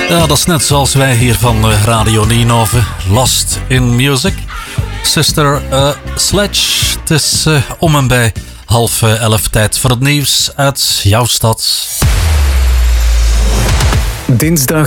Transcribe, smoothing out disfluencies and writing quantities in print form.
Ja, dat is net zoals wij hier van Radio Nienhoven. Lost in Music. Sister Sledge. Het is om en bij 10:30 tijd voor het nieuws uit jouw stad. Dinsdag